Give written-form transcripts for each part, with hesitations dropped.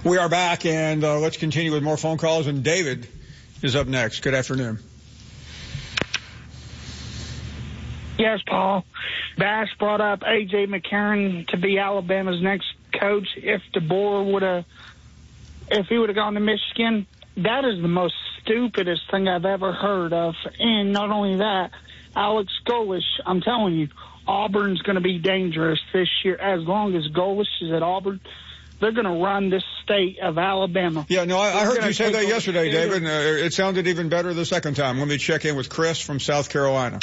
We are back, and let's continue with more phone calls. And David is up next. Good afternoon. Yes, Paul. Bass brought up A.J. McCarron to be Alabama's next coach if DeBoer would have gone to Michigan. That is the most stupidest thing I've ever heard of. And not only that, Alex Golesh, I'm telling you, Auburn's going to be dangerous this year. As long as Golesh is at Auburn, they're going to run this state of Alabama. Yeah, no, I heard you say that yesterday, David. It sounded even better the second time. Let me check in with Chris from South Carolina.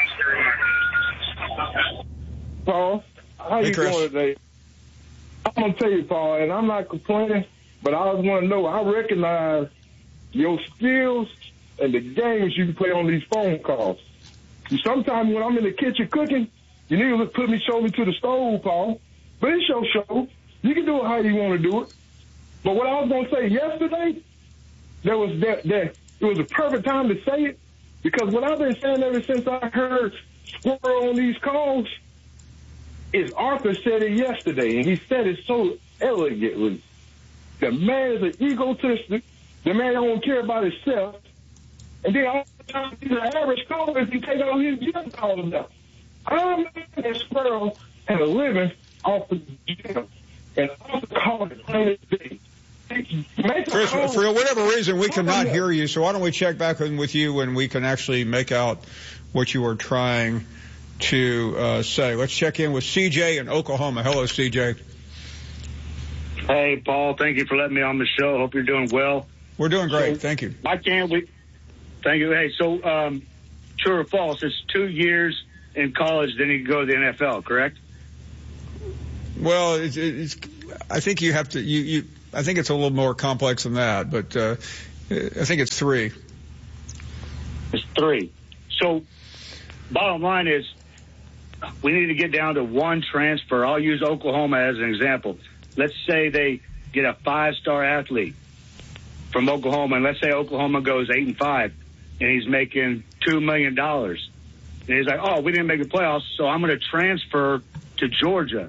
Paul, how you doing today? I'm going to tell you, Paul, and I'm not complaining, but I just want to know, I recognize your skills and the games you can play on these phone calls. Sometimes when I'm in the kitchen cooking, you need to show me to the stove, Paul. But it's your show. You can do it how you want to do it. But what I was going to say yesterday, it was a perfect time to say it, because what I've been saying ever since I heard Squirrel on these calls is Arthur said it yesterday, and he said it so elegantly. The man is an egotistic. The man don't care about himself. And then all the time he's an average caller if he take all his young callers out. I'm a Squirrel and a living off the gym. And off the call it plain as day. Chris, for whatever reason, we cannot hear you, so why don't we check back in with you when we can actually make out what you are trying to say. Let's check in with CJ in Oklahoma. Hello, CJ. Hey, Paul. Thank you for letting me on the show. Hope you're doing well. We're doing great. Thank you. Why can't we? Thank you. Hey, so true or false? It's 2 years in college, then you can go to the NFL, correct? Well, it's I think you have to. I think it's a little more complex than that, but I think it's 3. It's 3. So, bottom line is, we need to get down to one transfer. I'll use Oklahoma as an example. Let's say they get a 5-star athlete from Oklahoma, and let's say Oklahoma goes 8-5, and he's making $2 million. And he's like, oh, we didn't make the playoffs, so I'm going to transfer to Georgia.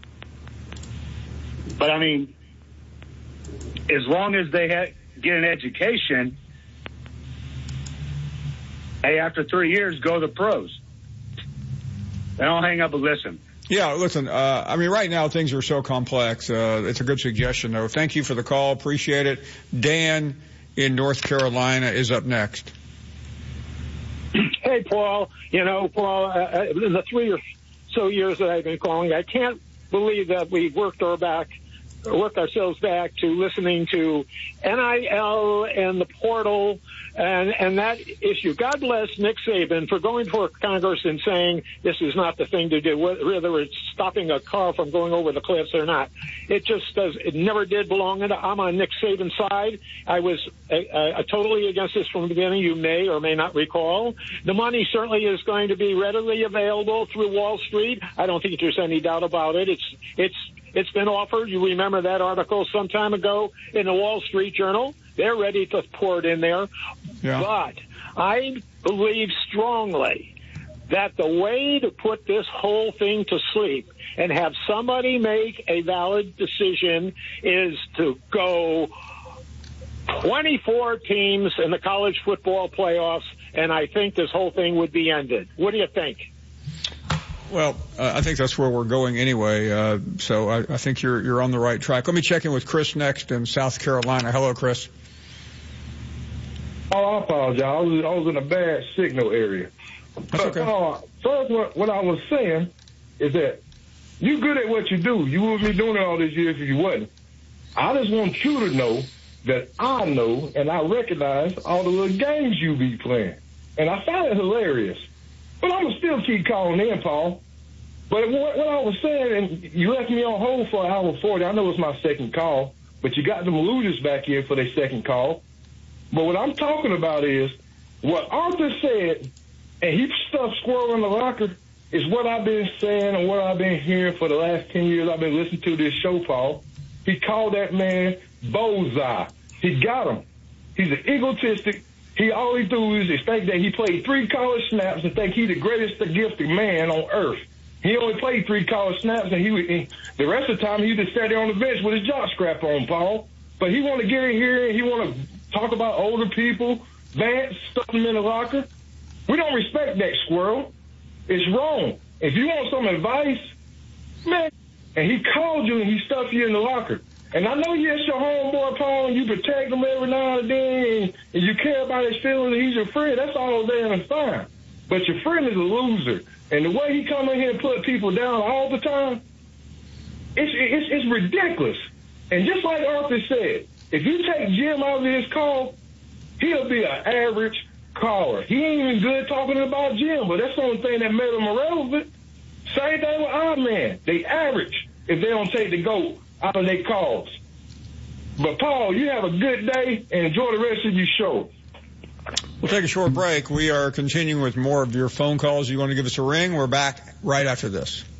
But, I mean, as long as they get an education, hey, after 3 years, go to the pros. They don't hang up and listen. Yeah, listen, I mean, right now things are so complex. It's a good suggestion, though. Thank you for the call. Appreciate it. Dan in North Carolina is up next. Hey, Paul. You know, Paul, in the 3 or so years that I've been calling, I can't believe that we worked ourselves back to listening to NIL and the portal and that issue. God bless Nick Saban for going for Congress and saying this is not the thing to do, whether it's stopping a car from going over the cliffs or not. It never did belong. I'm on Nick Saban's side. I was totally against this from the beginning. You may or may not recall. The money certainly is going to be readily available through Wall Street. I don't think there's any doubt about it. It's been offered. You remember that article some time ago in the Wall Street Journal. They're ready to pour it in there. Yeah. But I believe strongly that the way to put this whole thing to sleep and have somebody make a valid decision is to go 24 teams in the college football playoffs, and I think this whole thing would be ended. What do you think? Well, I think that's where we're going anyway. So I think you're on the right track. Let me check in with Chris next in South Carolina. Hello, Chris. Oh, I apologize. I was in a bad signal area. That's okay. First, what I was saying is that you good at what you do. You wouldn't be doing it all these years if you wasn't. I just want you to know that I know and I recognize all the little games you be playing. And I find it hilarious. But I'm going to still keep calling in, Paul. But what I was saying, and you left me on hold for 1:40. I know it's my second call, but you got them losers back in for their second call. But what I'm talking about is what Arthur said, and he stuffed Squirrel in the locker, is what I've been saying and what I've been hearing for the last 10 years I've been listening to this show, Paul. He called that man bullseye. He got him. He's an egotistic. All he do is think that he played 3 college snaps and think he's the greatest gifted man on earth. He only played 3 college snaps, and the rest of the time he just sat there on the bench with his jock strap on, Paul. But he want to get in here and he want to talk about older people, Vance, stuff them in the locker. We don't respect that, Squirrel. It's wrong. If you want some advice, man, and he called you and he stuffed you in the locker. And I know yes, your homeboy, Paul, and you protect him every now and then, and you care about his feelings, and he's your friend. That's all there and fine. But your friend is a loser. And the way he come in here and put people down all the time, it's ridiculous. And just like Arthur said, if you take Jim out of his call, he'll be an average caller. He ain't even good talking about Jim, but that's the only thing that made him irrelevant. Same thing with our man. They average if they don't take the GOAT out of their calls. But, Paul, you have a good day and enjoy the rest of your show. We'll take a short break. We are continuing with more of your phone calls. You want to give us a ring? We're back right after this.